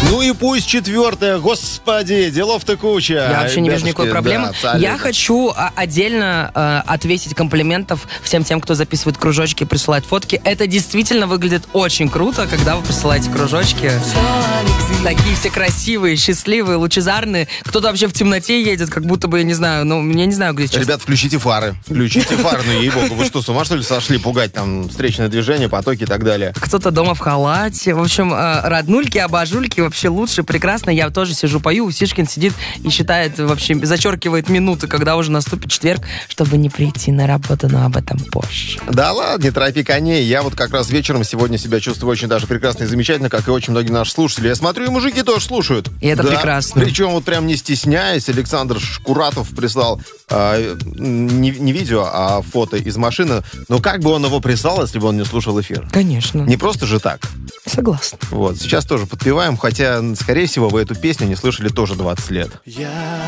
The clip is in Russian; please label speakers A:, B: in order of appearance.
A: Ну и пусть 4-е, господи, делов-то куча.
B: Я вообще не вижу никакой проблемы.
A: Да,
B: я хочу отдельно ответить комплиментов всем тем, кто записывает кружочки и присылает фотки. Это действительно выглядит очень круто, когда вы присылаете кружочки. Такие все красивые, счастливые, лучезарные. Кто-то вообще в темноте едет, как будто бы, я не знаю, я не знаю, где сейчас.
A: Ребят, включите фары. Включите фары, ну ей-богу. Вы что, с ума что ли сошли пугать там встречное движение, потоки и так далее?
B: Кто-то дома в халате. В общем, роднульки, абажульки вообще лучше, прекрасно. Я тоже сижу, пою, Сишкин сидит и считает, вообще зачеркивает минуты, когда уже наступит четверг, чтобы не прийти на работу, но об этом позже.
A: Да ладно, не торопи коней. Я вот как раз вечером сегодня себя чувствую очень даже прекрасно и замечательно, как и очень многие наши слушатели. Я смотрю, и мужики тоже слушают.
B: И это прекрасно.
A: Причем вот прям не стесняясь, Александр Шкуратов прислал не видео, а фото из машины. Но как бы он его прислал, если бы он не слушал эфир?
B: Конечно.
A: Не просто же так.
B: Согласна.
A: Вот, сейчас тоже подпеваем, хотя, скорее всего, вы эту песню не слышали тоже 20 лет.